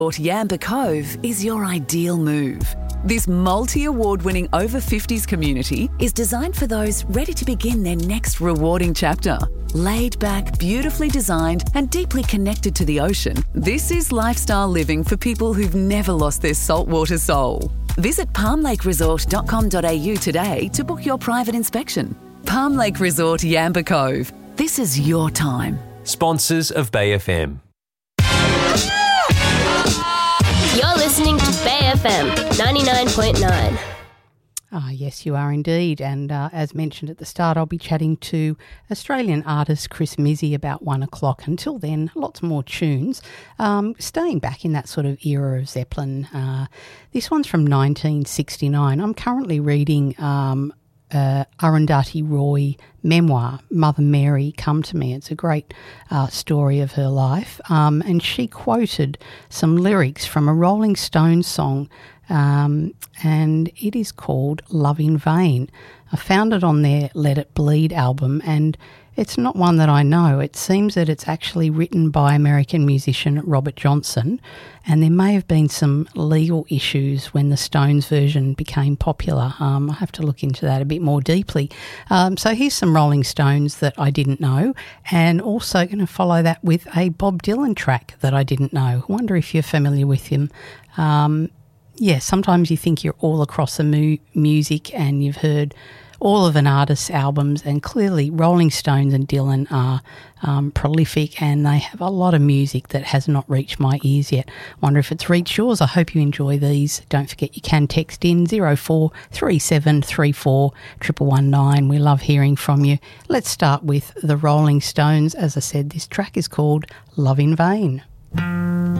Yamba Cove is your ideal move. This multi-award-winning over-50s community is designed for those ready to begin their next rewarding chapter. Laid back, beautifully designed and deeply connected to the ocean, this is lifestyle living for people who've never lost their saltwater soul. Visit palmlakeresort.com.au today to book your private inspection. Palm Lake Resort Yamba Cove. This is your time. Sponsors of Bay FM. You're listening to Bay FM 99.9. Yes, you are indeed. And as mentioned at the start, I'll be chatting to Australian artist Chris Mizzy about 1 o'clock. Until then, lots more tunes. Staying back in that sort of era of Zeppelin. This one's from 1969. I'm currently reading Arundhati Roy memoir, Mother Mary Come to Me. It's a great story of her life. And she quoted some lyrics from a Rolling Stones song, and it is called Love in Vain. I found it on their Let It Bleed album, and it's not one that I know. It seems that it's actually written by American musician Robert Johnson, and there may have been some legal issues when the Stones version became popular. I have to look into that a bit more deeply. So here's some Rolling Stones that I didn't know, and also going to follow that with a Bob Dylan track that I didn't know. I wonder if you're familiar with him. Sometimes you think you're all across the music and you've heard all of an artist's albums, and clearly Rolling Stones and Dylan are prolific, and they have a lot of music that has not reached my ears yet. Wonder if it's reached yours. I hope you enjoy these. Don't forget you can text in 043734 1119. We love hearing from you. Let's start with the Rolling Stones. As I said, this track is called Love in Vain.